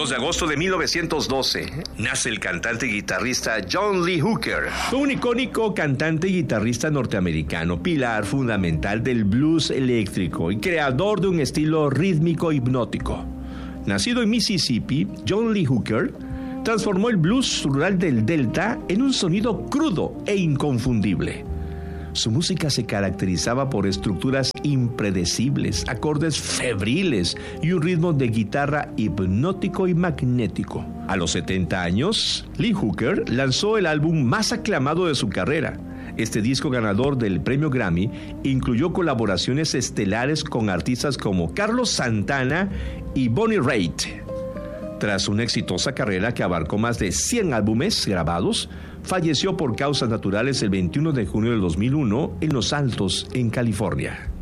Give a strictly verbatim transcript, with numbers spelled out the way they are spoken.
dos de agosto de mil novecientos doce, nace el cantante y guitarrista John Lee Hooker. Fue un icónico cantante y guitarrista norteamericano, pilar fundamental del blues eléctrico y creador de un estilo rítmico hipnótico. Nacido en Mississippi, John Lee Hooker transformó el blues rural del Delta en un sonido crudo e inconfundible. Su música se caracterizaba por estructuras impredecibles, acordes febriles y un ritmo de guitarra hipnótico y magnético. A los setenta años, Lee Hooker lanzó el álbum más aclamado de su carrera. Este disco, ganador del premio Grammy, incluyó colaboraciones estelares con artistas como Carlos Santana y Bonnie Raitt. Tras una exitosa carrera que abarcó más de cien álbumes grabados, falleció por causas naturales el veintiuno de junio del dos mil uno en Los Altos, en California.